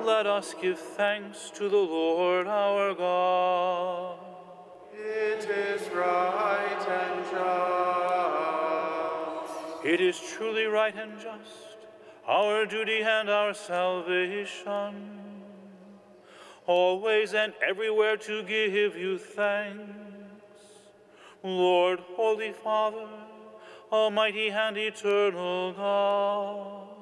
let us give thanks to the Lord our God. It is right and just. It is truly right and just, our duty and our salvation, always and everywhere to give you thanks. Lord, Holy Father, Almighty and eternal God,